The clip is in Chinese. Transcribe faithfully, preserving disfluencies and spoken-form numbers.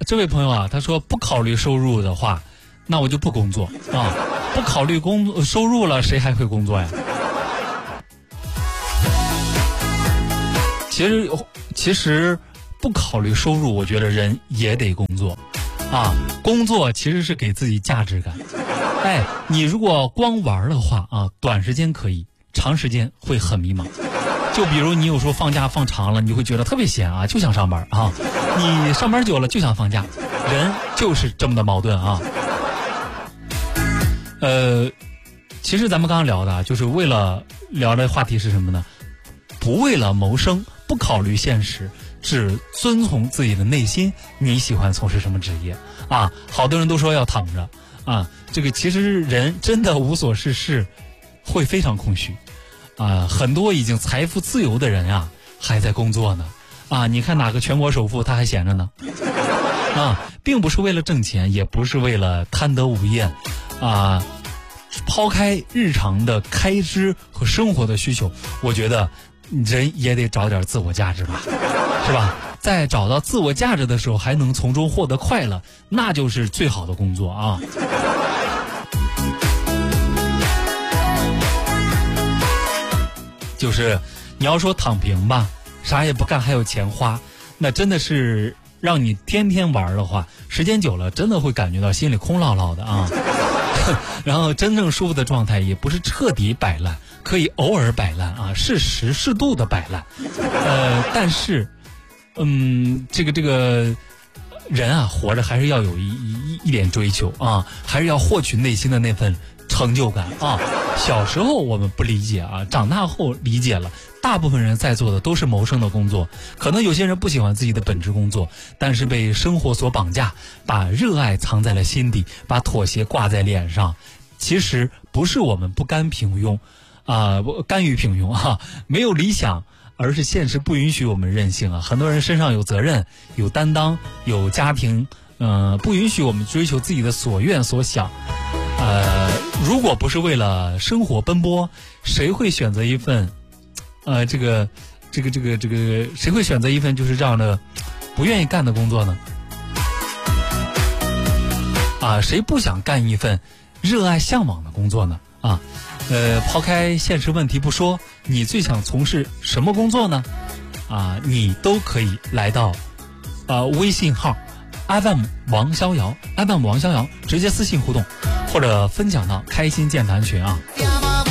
这位朋友啊，他说不考虑收入的话，那我就不工作啊，不考虑工收入了，谁还会工作呀？其实，其实不考虑收入，我觉得人也得工作，啊，工作其实是给自己价值感。哎，你如果光玩的话啊，短时间可以，长时间会很迷茫。就比如你有时候放假放长了，你会觉得特别闲啊，就想上班啊；你上班久了就想放假，人就是这么的矛盾啊。呃，其实咱们刚刚聊的，就是为了聊的话题是什么呢？不为了谋生，不考虑现实，只遵从自己的内心。你喜欢从事什么职业啊？好多人都说要躺着啊，这个其实人真的无所事事，会非常空虚啊。很多已经财富自由的人啊，还在工作呢啊。你看哪个全国首富他还闲着呢？啊，并不是为了挣钱，也不是为了贪得无厌啊。抛开日常的开支和生活的需求，我觉得人也得找点自我价值吧，是吧？在找到自我价值的时候，还能从中获得快乐，那就是最好的工作啊。就是你要说躺平吧，啥也不干还有钱花，那真的是让你天天玩的话，时间久了真的会感觉到心里空落落的啊。然后真正舒服的状态也不是彻底摆烂，可以偶尔摆烂啊，适时适度的摆烂。呃，但是，嗯，这个这个人啊，活着还是要有一一一点追求啊，还是要获取内心的那份成就感啊。小时候我们不理解啊，长大后理解了。大部分人在做的都是谋生的工作，可能有些人不喜欢自己的本职工作，但是被生活所绑架，把热爱藏在了心底，把妥协挂在脸上。其实不是我们不甘平庸啊，不甘于平庸啊，没有理想，而是现实不允许我们任性啊。很多人身上有责任，有担当，有家庭，嗯、呃，不允许我们追求自己的所愿所想。呃，如果不是为了生活奔波，谁会选择一份？呃，这个，这个，这个，这个，谁会选择一份就是这样的不愿意干的工作呢？啊，谁不想干一份热爱向往的工作呢？啊，呃，抛开现实问题不说，你最想从事什么工作呢？啊，你都可以来到啊微信号 F M 王逍遥 F M 王逍遥直接私信互动，或者分享到开心健谈群啊。